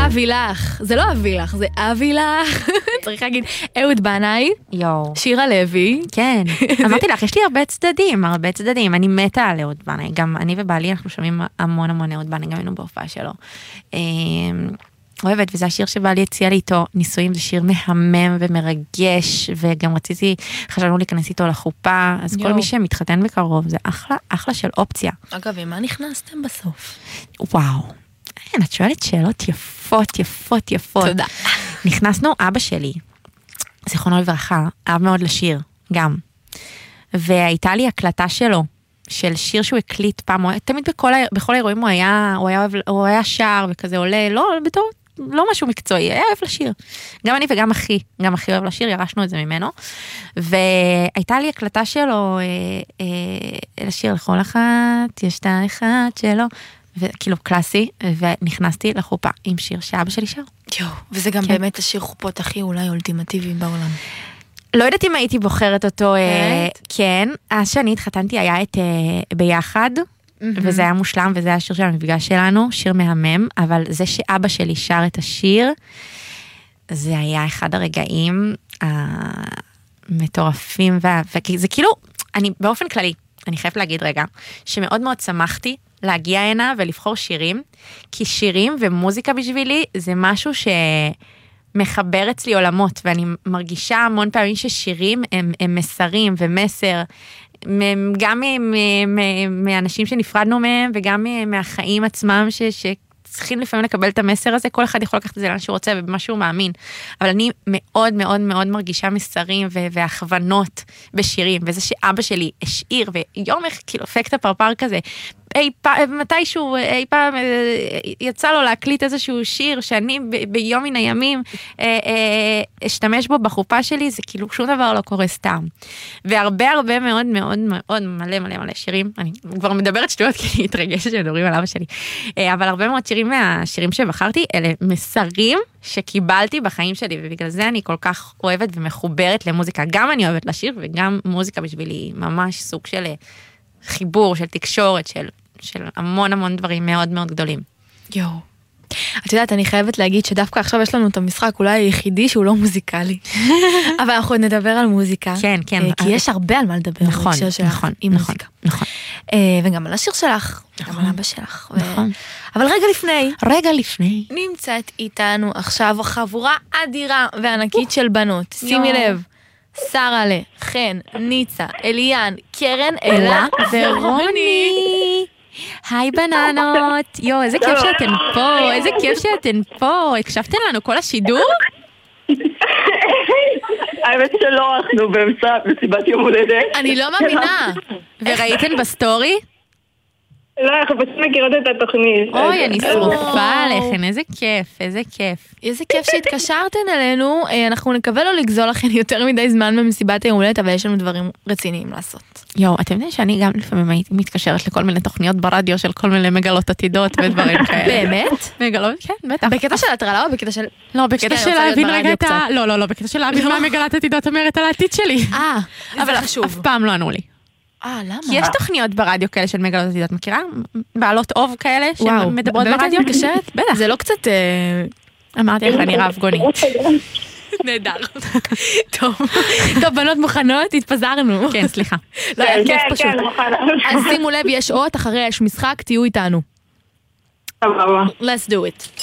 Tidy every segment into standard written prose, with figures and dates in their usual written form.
אבי לך, זה לא אבי לך, זה אבי לך. צריך להגיד, אהוד בנאי, שירה לוי. כן, אמרתי לך, יש לי הרבה צדדים, אני מתה על אהוד בנאי, גם אני ובעלי אנחנו שומעים המון אהוד בנאי, גם היינו בהופעה שלו. אוהבת, וזה השיר שבעלי הציע לי איתו נישואים, זה שיר מהמם ומרגש, וגם חשבנו להיכנס איתו לחופה, אז כל מי שמתחתן בקרוב, זה אחלה של אופציה. אגב, ומה נכנסתם בסוף? וואו, את שואלת שאלות יפות. תודה. נכנסנו, אבא שלי, זיכרונו לברכה, אהב מאוד לשיר, גם. והייתה לי הקלטה שלו, של שיר שהוא הקליט פעם, תמיד בכל האירועים הוא היה שר וכזה עולה, לא משהו מקצועי, היה אוהב לשיר. גם אני וגם אחי אוהב לשיר, ירשנו את זה ממנו. והייתה לי הקלטה שלו, לשיר לכל אחת, יש את האחד שלו, וכאילו קלאסי, ונכנסתי לחופה עם שיר שאבא שלי שר. וזה גם באמת השיר חופות הכי אולי אולטימטיבי בעולם. לא יודעת אם הייתי בוחרת אותו, כן, אז שאני התחתנתי היה את ביחד, וזה היה מושלם, וזה היה השיר של המפגש שלנו, שיר מהמם, אבל זה שאבא שלי שר את השיר, זה היה אחד הרגעים המטורפים, וזה כאילו, אני באופן כללי, אני חייבת להגיד רגע, שמאוד מאוד שמחתי להגיע הנה ולבחור שירים, כי שירים ומוזיקה בשבילי זה משהו מחבר אצלי עולמות, ואני מרגישה המון פעמים ששירים הם מסרים ומסר, גם מאנשים שנפרדנו מהם, וגם מהחיים עצמם שצריכים לפעמים לקבל את המסר הזה, כל אחד יכול לקחת את זה לאן שהוא רוצה ובמה שהוא מאמין, אבל אני מאוד מאוד מאוד מרגישה מסרים והכוונות בשירים, וזה שאבא שלי השאיר, ויום כאילו אפקט הפרפר כזה, מתישהו, אי פעם יצא לו להקליט איזשהו שיר שאני ביום מן הימים אשתמש בו בחופה שלי, זה כאילו שום דבר לא קורה סתם. והרבה מאוד מאוד מאוד מלא שירים, אני כבר מדברת שטויות כי אני התרגשת שמדברים על אבא שלי, אבל הרבה מאוד שירים מהשירים שבחרתי, אלה מסרים שקיבלתי בחיים שלי, ובגלל זה אני כל כך אוהבת ומחוברת למוזיקה. גם אני אוהבת לשיר, וגם מוזיקה בשבילי ממש סוג של חיבור, של תקשורת, של המון דברים מאוד מאוד גדולים. את יודעת, אני חייבת להגיד שדווקא עכשיו יש לנו את המשחק אולי היחידי שהוא לא מוזיקלי. אבל אנחנו נדבר על מוזיקה. כן. כי יש הרבה על מה לדבר. נכון. וגם על השיר שלך, גם על אבא שלך. נכון. אבל רגע לפני. רגע נמצאת איתנו עכשיו חבורה אדירה וענקית של בנות. שימי לב. שרה לה, חן, ניצה, אליאן, קרן, אלה ורוני. היי בננות, איזה כיף שאתן פה, הקשבתן לנו כל השידור? האמת שלא, אנחנו באמצע מסיבת יום הולדת. אני לא מאמינה. וראיתן בסטורי? לא, אנחנו פשוט מכירות את התוכנית. אוי, אני שרופה עליכן, איזה כיף. איזה כיף שהתקשרתן אלינו, אנחנו נקווה לא לגזול לכן יותר מדי זמן במסיבת היום הולדת, אבל יש לנו דברים רציניים לעשות. אתם יודעים שאני גם לפעמים הייתי מתקשרת לכל מיני תוכניות ברדיו של כל מיני מגלות עתידות ודברים כאלה. באמת? מגלות, כן, בטח. בקטע של הטרלה או בקטע של... לא, בקטע של להבין רגע את ה... לא, בקטע של להבין מה מגלת עתידות אומרת על העתיד שלי. אבל אף פעם לא ענו לי. למה? כי יש תוכניות ברדיו כאלה של מגלות עתידות, מכירה? בעלות אוב כאלה שמדברות ברדיו? מתקשרת? בטח. זה לא קצת... אמרתי איך אני רב-גונית. נהדר. טוב, בנות מוכנות, התפזרנו. כן, סליחה. לא, היה כיף פשוט. אז שימו לב, יש אות, אחרי יש משחק, תהיו איתנו. Let's do it.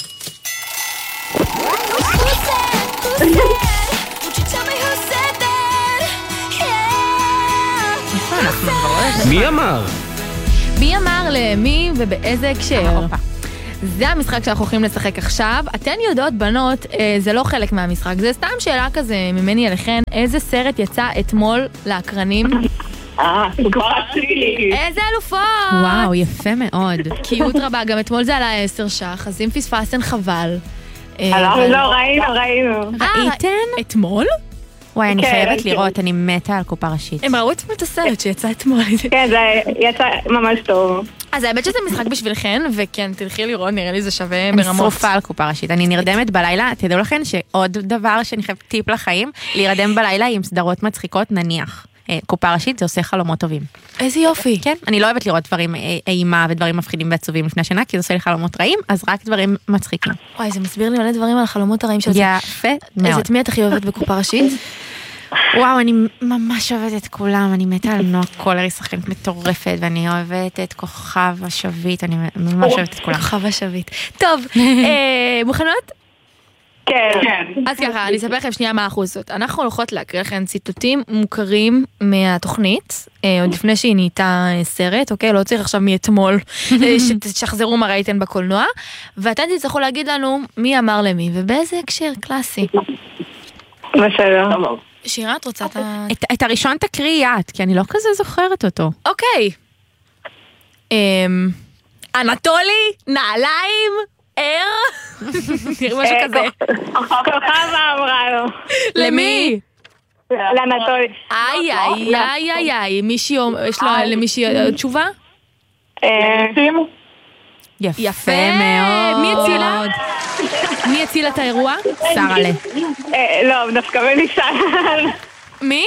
מי אמר? מי אמר למי ובאיזה הקשר? זה המשחק שאנחנו הולכים לשחק עכשיו. אתן יודעות בנות, זה לא חלק מהמשחק, זה סתם שאלה כזה ממני אליכן, איזה סרט יצא אתמול לאקרנים? כבר עשיתי. איזה אלופות! וואו, יפה מאוד. קיוט רבה, גם אתמול זה עלה 10 שח, אז אם פספסתן חבל. לא, ראינו. ראיתן? אתמול? וואי, אני חייבת לראות, אני מתה על קופה ראשית. הם ראו את הסרט שיצא אתמול. כן, זה יצא ממש טוב. אז האמת שזה משחק בשבילכן, וכן, תלכי לראות, נראה לי זה שווה אני ברמות. שרופה על קופה ראשית, אני נרדמת בלילה, תדעו לכן שעוד דבר שאני חייבת טיפ לחיים, להירדם בלילה עם סדרות מצחיקות, נניח. קופה ראשית, זה עושה חלומות טובים. איזה יופי. כן, אני לא אוהבת לראות דברים אימה ודברים מפחידים ועצובים לפני שינה, כי זה עושה לי חלומות רעים, אז רק דברים מצחיקים. וואי, זה מסביר לי מלא דברים על החלומות הרעים של זה. יפה מאוד. אז את מי את הכי אוהבת בקופה ראשית? וואו, אני ממש אוהבת את כולם, אני מתה על נועה קולר, היא שחקנית מטורפת, ואני אוהבת את כוכב השביט, אני ממש אוהבת את כולם. כוכב השביט. טוב, מוכנות? כן. אז ככה, אני אספר לכם שנייה מה האחוז זאת. אנחנו הולכות להקריא לכם ציטוטים מוכרים מהתוכנית, עוד לפני שהיא נהייתה סרט, אוקיי? לא צריך עכשיו מאתמול שתשחזרו מה ראיתן בקולנוע, ואתם תצטרכו להגיד לנו מי אמר למי, ובאיזה הקשר קלאסי. בסדר. שירה, את רוצה את הראשון תקריאי את, כי אני לא כזה זוכרת אותו. אוקיי. אנטולי, נעליים, נראה משהו כזה. כוכבה אמרה לו. למי? לאנטולי. איי, יש לו למישהי תשובה? יפה מאוד. מי הצילה את האירוע? שרלה. לא, דווקא מליסן. מי?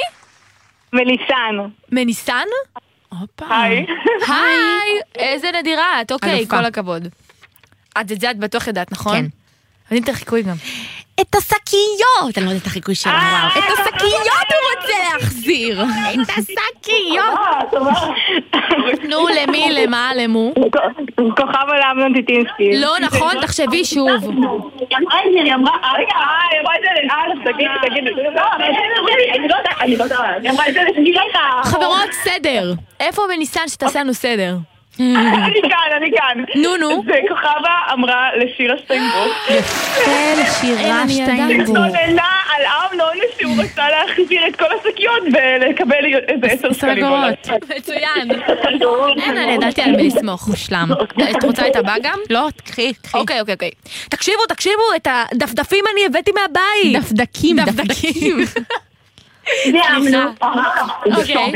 מניסן? הופה. היי, איזה נדירה את, אוקיי, אלופה. כל הכבוד. את בטוח ידעת, נכון? כן. אני אתן חיקוי גם. את השקיות! אני לא יודעת את החיקוי שלו, וואו. את השקיות הוא רוצה להחזיר! את השקיות! נו, למי, למה, למו? כוכבה לאמנון טיטינסקי. לא נכון, תחשבי שוב. היא אמרה את זה, תגיד, אני לא יודעת, היא אמרה את זה לשגיחה. חברות, סדר. איפה בניסן שתעשה לנו סדר? אני כאן. נו. וכוכבה אמרה לשירה סטיינבורג. יפה לשירה שטיינבורג. התלוננה על אמנון שהוא רצה להחזיר את כל השקיות ולקבל איזה 10 שקלים. מצוין. אין, אני ידעתי על מי לסמוך. מושלם. את רוצה את הבא גם? לא, קחי. אוקיי. תקשיבו, את הדפדפים אני הבאתי מהבית. דפדקים. זה אמנון. אוקיי.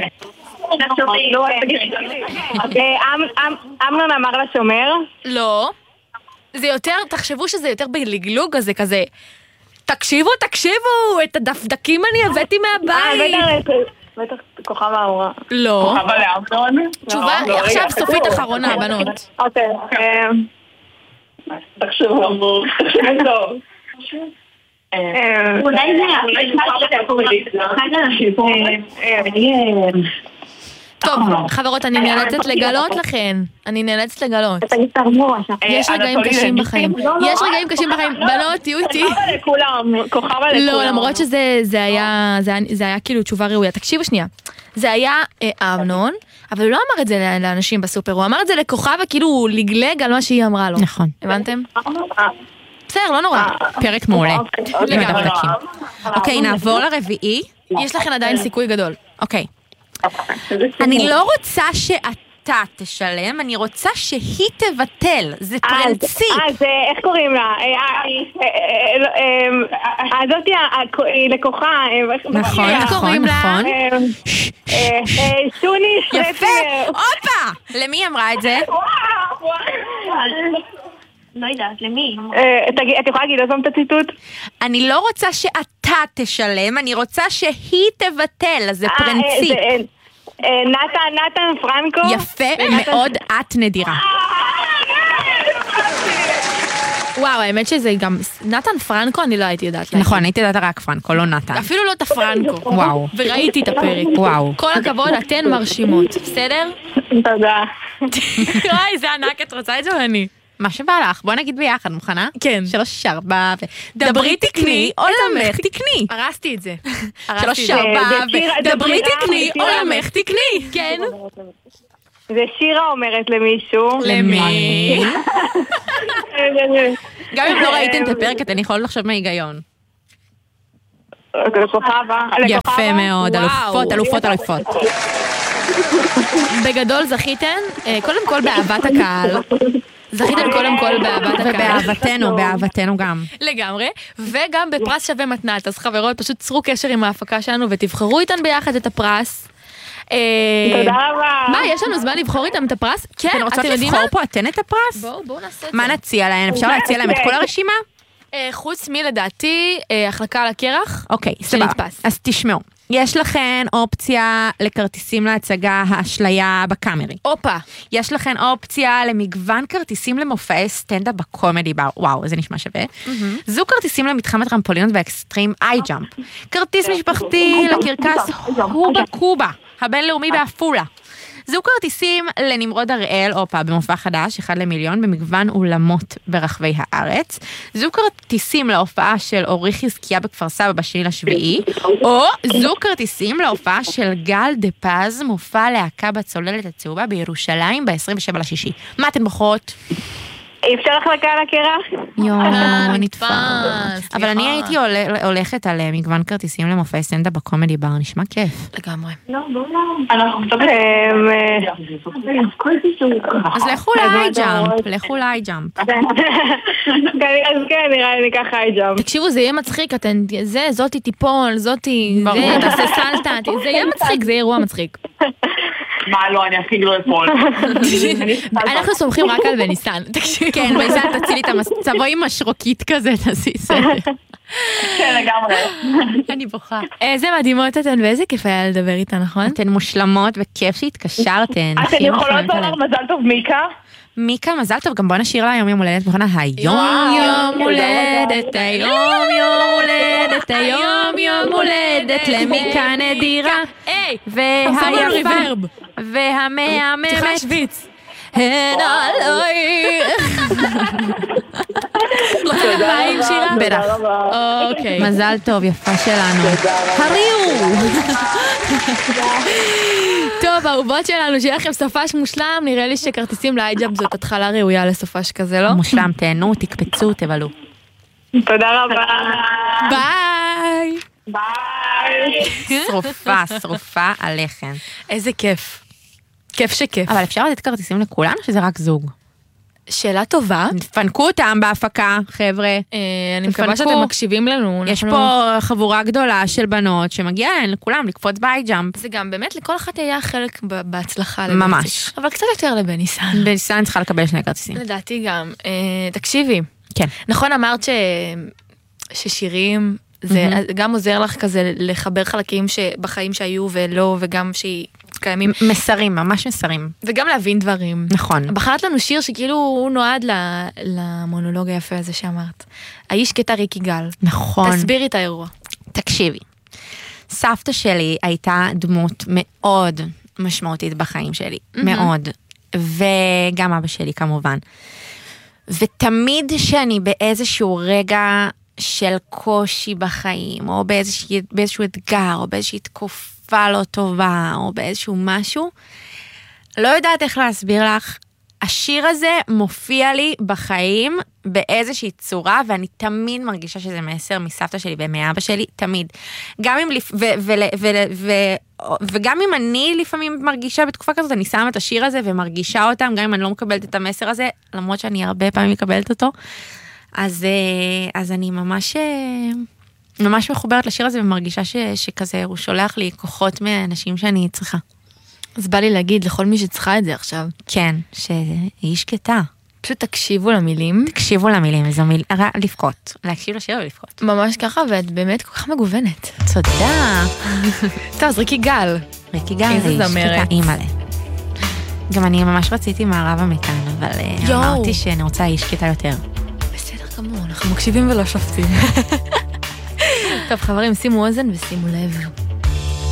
אמנון אמר לשומר. לא. זה יותר, תחשבו שזה יותר בלגלוג הזה כזה. תקשיבו, את הדפדקים אני הבאתי מהבית. בטח כוכבה אמרה. לא. כוכבה לאמנון. תשובה, עכשיו סופית אחרונה, בנות. אוקיי. תחשבו. אולי טוב, חברות, אני נאלצת לגלות לכן. יש רגעים קשים בחיים. בנות, תהיו איתי. כוכבה לכולם. לא, למרות שזה היה כאילו תשובה ראויה. תקשיבו שנייה. זה היה אמנון, אבל הוא לא אמר את זה לאנשים בסופר, הוא אמר את זה לכוכבה, כאילו הוא לגלג על מה שהיא אמרה לו. נכון. הבנתם? בסדר, לא נורא. פרק מעולה. עם הדפדקים. אוקיי, נעבור לרביעי. יש לכן עדיין סיכוי גדול. אוקיי. אני לא רוצה שאתה תשלם, אני רוצה שהיא תבטל. זה פרינציפ. אז איך קוראים לה? הזאתי היא לקוחה. נכון. שוני יפה. שרפר. הופה! למי אמרה את זה? לא יודעת, למי? את יכולה להגיד עוד את הציטוט? אני לא רוצה שאתה תשלם, אני רוצה שהיא תבטל, אז זה פרינציפ. נתן פרנקו? יפה מאוד, את נדירה. וואו, האמת שזה גם, נתן פרנקו אני לא הייתי יודעת. נכון, הייתי יודעת רק פרנקו, לא נתן. אפילו לא את הפרנקו. וואו. וראיתי את הפרק. וואו. כל הכבוד, אתן מרשימות, בסדר? תודה. וואי, זה ענק, את רוצה את זה או אני? מה שבא לך, בוא נגיד ביחד, מוכנה? כן. 3, 4 דברי תקני, עולמך תקני. הרסתי את זה. 3, 4 דברי תקני, עולמך תקני. כן. זה שירה אומרת למישהו. למי? גם אם לא ראיתם את הפרק, אתן יכולות לחשוב מההיגיון. לכוכבה. יפה מאוד, אלופות. בגדול זכיתן, קודם כל באהבת הקהל. זכיתם קודם כל באהבת הקהל. ובאהבתנו גם. לגמרי, וגם בפרס שווה מתנת, אז חברות, פשוט צרו קשר עם ההפקה שלנו ותבחרו איתן ביחד את הפרס. תודה רבה. מה, יש לנו זמן לבחור איתם את הפרס? כן, אתן רוצות לבחור פה אתן את הפרס? בואו נעשה את זה. מה נציע להן? אפשר להציע להם את כל הרשימה? חוץ מלדעתי, החלקה על הקרח. אוקיי, סבבה. שנתפס. אז תשמעו, יש לכן אופציה לכרטיסים להצגה האשליה בקאמרי. אופה. יש לכן אופציה למגוון כרטיסים למופעי סטנדאפ בקומדי בר. וואו, זה נשמע שווה. זוג כרטיסים למתחם הטרמפולינות ואקסטרים איי-ג'אמפ. כרטיס משפחתי לקרקס הובה קובה, הבינלאומי בעפולה. זוג כרטיסים לנמרוד הראל, אופה, במופע חדש, 1 למיליון, במגוון אולמות ברחבי הארץ. זוג כרטיסים להופעה של אורי חזקיה בכפר סבא ב2/7, או זוג כרטיסים להופעה של גל דה פז, מופע להקה בצוללת הצהובה בירושלים ב27/6. מה אתן בוחרות? אפשר החלקה על הקרח? יואו, נתפס. אבל אני הייתי הולכת על מגוון כרטיסים למופעי סטנדאפ בקומדי בר, נשמע כיף. לגמרי. אז לכו לאי-ג'אמפ, לכו לאי-ג'אמפ. אז כן, נראה לי ניקח איי-ג'אמפ. תקשיבו, זה יהיה מצחיק, זאתי תיפול, זאתי, זה, תעשה סלטה, זה יהיה מצחיק, זה יהיה אירוע מצחיק. מה לא, אני הכי לא אפול. אנחנו סומכים רק על בניסן, תקשיב. כן, בניסן תצילי את תבואי עם משרוקית כזה, תעשי סדר. כן, לגמרי. אני בוכה. איזה מדהימות אתן, ואיזה כיף היה לדבר איתה, נכון? אתן מושלמות וכיף שהתקשרתן. אתן יכולות לומר מזל טוב מיקה? מיקה, מזל טוב, גם בוא נשאיר לה יום הולדת, מוכנה? היום יום הולדת, היום יום הולדת, היום יום הולדת למיקה נדירה, והיפה והמהממת, צריך להשוויץ. הן עלייך. רוצה לבאים שירה? בטח. אוקיי. מזל טוב, יפה שלנו. הריעו. טוב, אהובות שלנו, שיהיה לכם סופש מושלם, נראה לי שכרטיסים לאי-ג'אמפ זאת התחלה ראויה לסופש כזה, לא? מושלם, תהנו, תקפצו, תבלו. תודה רבה. ביי! ביי. שרופה עליכם. איזה כיף. כיף שכיף. אבל אפשר לתת כרטיסים לכולן או שזה רק זוג? שאלה טובה. תפנקו אותם בהפקה, חבר'ה. אני מקווה שאתם מקשיבים לנו. יש פה חבורה גדולה של בנות שמגיעה לכולם לקפוץ באי-ג'אמפ. זה גם באמת לכל אחת היה חלק בהצלחה. ממש. אבל קצת יותר לבניסן. בניסן צריכה לקבל 2 כרטיסים. לדעתי גם. תקשיבי. כן. נכון אמרת ששירים זה גם עוזר לך כזה לחבר חלקים בחיים שהיו ולא, וגם שקיימים. מסרים, ממש מסרים. וגם להבין דברים. נכון. בחרת לנו שיר שכאילו הוא נועד למונולוג היפה הזה שאמרת. האיש קטע ריקי גל. נכון. תסבירי את האירוע. תקשיבי. סבתא שלי הייתה דמות מאוד משמעותית בחיים שלי. מאוד. וגם אבא שלי כמובן. ותמיד שאני באיזשהו רגע של קושי בחיים, או באיזשהו אתגר, או באיזושהי תקופה לא טובה, או באיזשהו משהו, לא יודעת איך להסביר לך, השיר הזה מופיע לי בחיים באיזושהי צורה, ואני תמיד מרגישה שזה מסר מסבתא שלי ומאבא שלי, תמיד. גם אם, וגם אם אני לפעמים מרגישה בתקופה כזאת, אני שמה את השיר הזה ומרגישה אותם, גם אם אני לא מקבלת את המסר הזה, למרות שאני הרבה פעמים מקבלת אותו, אז אני ממש מחוברת לשיר הזה, ומרגישה שכזה הוא שולח לי כוחות מהאנשים שאני צריכה. אז בא לי להגיד לכל מי שצריכה את זה עכשיו. כן, שהיא שקטה. פשוט תקשיבו למילים. תקשיבו למילים, זו מילה, לבכות. להקשיב לשיר ולבכות. ממש ככה, ואת באמת כל כך מגוונת. תודה. טוב, אז ריקי גל. ריקי גל, היא שקטה אימאלה. גם אני ממש רציתי מערב המתן, אבל אמרתי שאני רוצה איש שקטה יותר. בסדר גמור, אנחנו מקשיבים ולא שופטים. טוב, חברים, שימו אוזן ושימו לב.